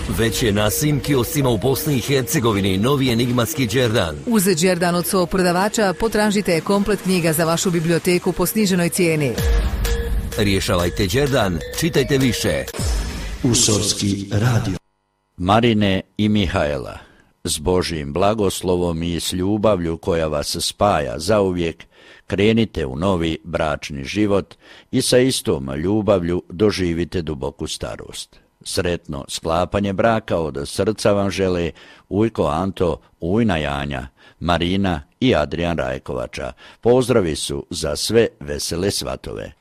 Već je na svim kioscima u Bosni i Hercegovini novi enigmatski Đerdan. Uz Đerdan od svog prodavača potražite komplet knjiga za vašu biblioteku po sniženoj cijeni. Rješavajte Đerdan, čitajte više. Usorski radio. Marine i Mihajla, s Božjim blagoslovom i s ljubavlju koja vas spaja zauvijek, krenite u novi bračni život i sa istom ljubavlju doživite duboku starost. Sretno sklapanje braka od srca vam žele Ujko Anto, Ujna Janja, Marina i Adrijan Rajkovača. Pozdravi su za sve vesele svatove.